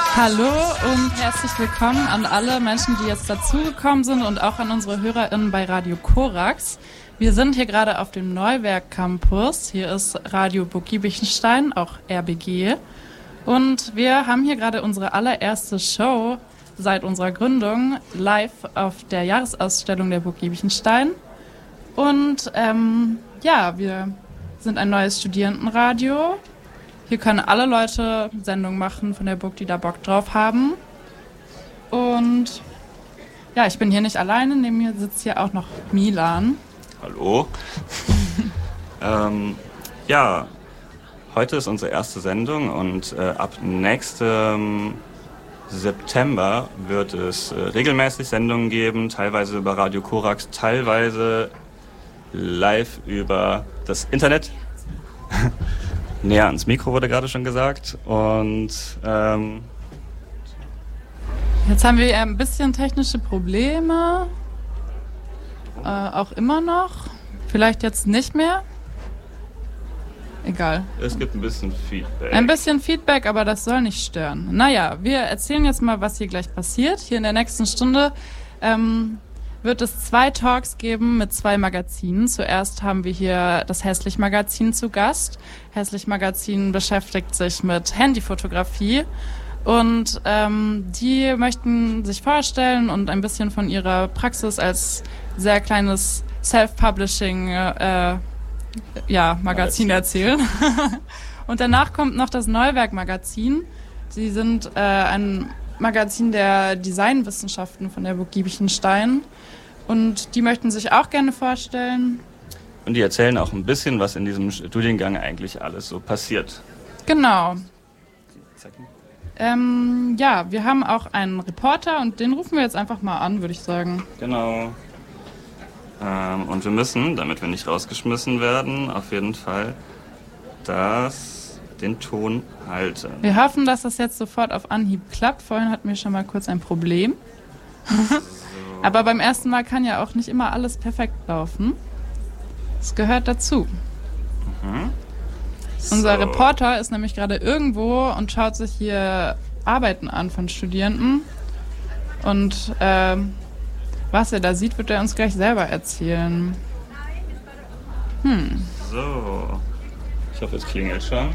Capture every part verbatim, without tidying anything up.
Hallo und herzlich willkommen an alle Menschen, die jetzt dazugekommen sind und auch an unsere HörerInnen bei Radio Korax. Wir sind hier gerade auf dem Neuwerk Campus. Hier ist Radio Burg Giebichenstein, auch R B G. Und wir haben hier gerade unsere allererste Show seit unserer Gründung live auf der Jahresausstellung der Burg Giebichenstein. Und ähm, ja, wir sind ein neues Studierendenradio. Hier können alle Leute Sendungen machen von der Burg, die da Bock drauf haben. Und ja, ich bin hier nicht alleine. Neben mir sitzt hier auch noch Milan. Hallo. ähm, ja, heute ist unsere erste Sendung und äh, ab nächstem September wird es äh, regelmäßig Sendungen geben, teilweise über Radio Korax, teilweise live über das Internet. Näher ans Mikro wurde gerade schon gesagt. Und ähm jetzt haben wir ein bisschen technische Probleme. Äh, auch immer noch. Vielleicht jetzt nicht mehr. Egal. Es gibt ein bisschen Feedback. Ein bisschen Feedback, aber das soll nicht stören. Naja, wir erzählen jetzt mal, was hier gleich passiert. Hier in der nächsten Stunde ähm, wird es zwei Talks geben mit zwei Magazinen. Zuerst haben wir hier das Hässlich-Magazin zu Gast. Hässlich-Magazin beschäftigt sich mit Handyfotografie und ähm, die möchten sich vorstellen und ein bisschen von ihrer Praxis als sehr kleines Self-Publishing äh, ja, Magazin erzählen. Und danach kommt noch das Neuwerk-Magazin. Sie sind äh, ein Magazin der Designwissenschaften von der Burg Giebichenstein. Und die möchten sich auch gerne vorstellen. Und die erzählen auch ein bisschen, was in diesem Studiengang eigentlich alles so passiert. Genau. Ähm, ja, wir haben auch einen Reporter und den rufen wir jetzt einfach mal an, würde ich sagen. Genau. Ähm, und wir müssen, damit wir nicht rausgeschmissen werden, auf jeden Fall das, den Ton halten. Wir hoffen, dass das jetzt sofort auf Anhieb klappt. Vorhin hatten wir schon mal kurz ein Problem. So. Aber beim ersten Mal kann ja auch nicht immer alles perfekt laufen. Es gehört dazu. Mhm. So. Unser Reporter ist nämlich gerade irgendwo und schaut sich hier Arbeiten an von Studierenden. Und ähm, was er da sieht, wird er uns gleich selber erzählen. Hm. So. Ich hoffe, es klingelt schon.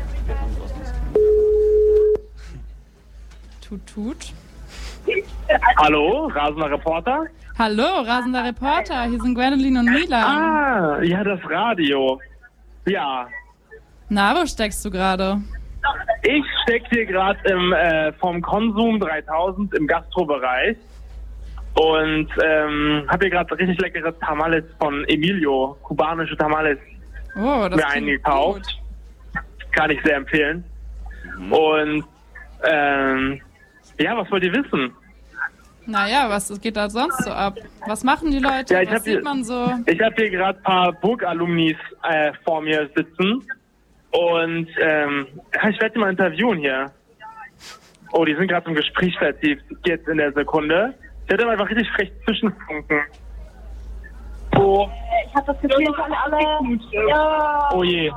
Tut, tut. Hallo, rasender Reporter. Hallo, rasender Reporter. Hier sind Gwendolyn und Milan. Ah, ja, das Radio. Ja. Na, wo steckst du gerade? Ich stecke hier gerade im äh, vom Konsum dreitausend im Gastrobereich und ähm, habe hier gerade richtig leckere Tamales von Emilio, kubanische Tamales, oh, das mir eingekauft. Kann ich sehr empfehlen. Mhm. Und ähm, ja, was wollt ihr wissen? Naja, was geht da sonst so ab? Was machen die Leute? Ja, ich was hab sieht hier, man so? Ich habe hier gerade ein paar Burg-Alumnis äh, vor mir sitzen. Und ähm, ich werde die mal interviewen hier. Oh, die sind gerade im Gespräch vertieft. Jetzt in der Sekunde. Ich werde einfach richtig frech zwischenfunken. Oh. Ich habe das Gefühl, dass alle... Ja. Oh je.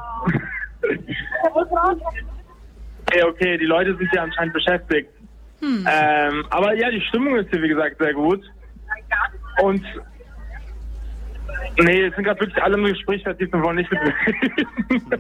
Okay, okay, die Leute sind ja anscheinend beschäftigt. Hm. Ähm, aber ja, die Stimmung ist hier, wie gesagt, sehr gut. Und nee, es sind gerade wirklich alle im Gespräch vertieft und wollen nicht mit mir reden.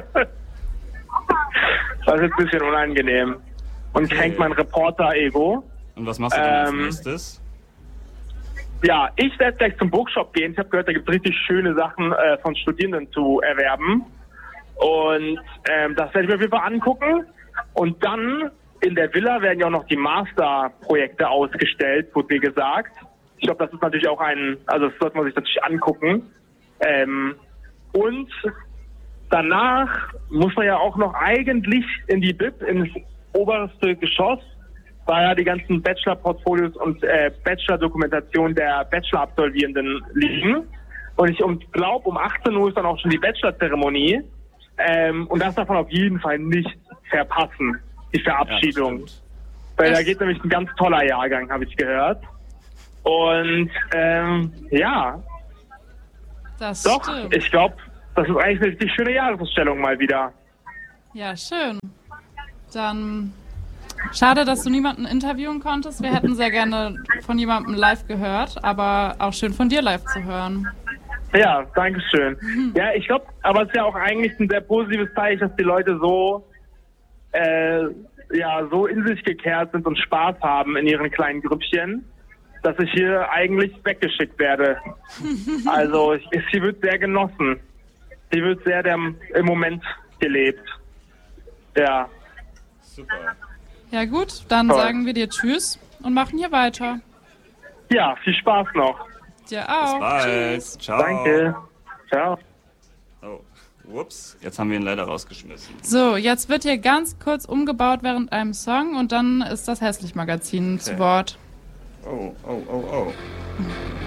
Das ist jetzt ein bisschen unangenehm. Und okay. Kränkt mein Reporter-Ego. Und was machst du denn als ähm, nächstes? Ja, ich werde gleich zum Bookshop gehen. Ich habe gehört, da gibt es richtig schöne Sachen äh, von Studierenden zu erwerben. Und ähm, das werde ich mir auf jeden Fall angucken. Und dann in der Villa werden ja auch noch die Masterprojekte ausgestellt, wurde mir gesagt. Ich glaube, das ist natürlich auch ein, also das sollte man sich natürlich angucken. Ähm, und danach muss man ja auch noch eigentlich in die B I B, ins oberste Geschoss, weil ja die ganzen Bachelor-Portfolios und äh, Bachelor-Dokumentationen der Bachelor-Absolvierenden liegen. Und ich um, glaube, um achtzehn Uhr ist dann auch schon die Bachelor-Zeremonie. Ähm, und das darf man auf jeden Fall nicht verpassen, die Verabschiedung. Ja, weil da geht nämlich ein ganz toller Jahrgang, habe ich gehört. Und ähm, ja, das doch, stimmt. Ich glaube, das ist eigentlich eine richtig schöne Jahresausstellung mal wieder. Ja, schön. Dann Schade, dass du niemanden interviewen konntest. Wir hätten sehr gerne von jemandem live gehört, aber auch schön von dir live zu hören. Ja, danke schön. Mhm. Ja, ich glaube, aber es ist ja auch eigentlich ein sehr positives Zeichen, dass die Leute so, äh, ja, so in sich gekehrt sind und Spaß haben in ihren kleinen Grüppchen, dass ich hier eigentlich weggeschickt werde. Also, ich, sie wird sehr genossen. Sie wird sehr dem, im Moment gelebt. Ja. Super. Ja gut, dann Toll. sagen wir dir Tschüss und machen hier weiter. Ja, viel Spaß noch. Dir auch. Bis bald. Tschüss. Ciao. Danke. Ciao. Oh, ups, jetzt haben wir ihn leider rausgeschmissen. So, jetzt wird hier ganz kurz umgebaut während einem Song und dann ist das Hässlich-Magazin Okay. zu Wort. Oh, oh, oh, oh.